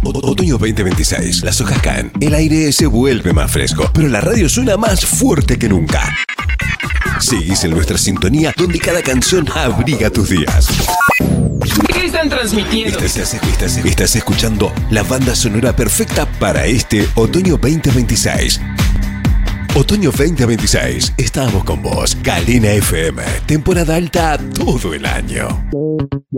Otoño 2026. Las hojas caen, el aire se vuelve más fresco, pero la radio suena más fuerte que nunca. Seguís en nuestra sintonía, donde cada canción abriga tus días. ¿Qué están transmitiendo? Estás escuchando la banda sonora perfecta para este Otoño 2026. Otoño 2026, estamos con vos. Galena FM, temporada alta todo el año.